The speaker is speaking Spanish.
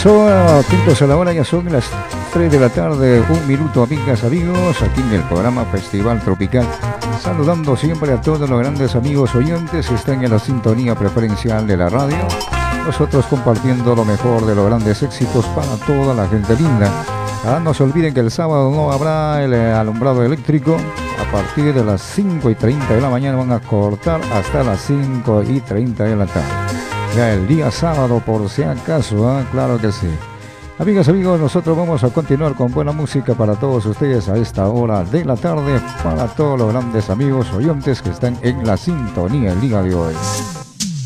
eso, atentos a la hora, ya son las 3 de la tarde, 1 minuto, amigas, amigos, aquí en el programa Festival Tropical. Saludando siempre a todos los grandes amigos oyentes que están en la sintonía preferencial de la radio. Nosotros compartiendo lo mejor de los grandes éxitos para toda la gente linda. No se olviden que el sábado no habrá el alumbrado eléctrico. A partir de las 5:30 de la mañana van a cortar hasta las 5:30 de la tarde. Ya el día sábado, por si acaso, claro que sí. Amigas, amigos, nosotros vamos a continuar con buena música para todos ustedes a esta hora de la tarde, para todos los grandes amigos oyentes que están en la sintonía el día de hoy.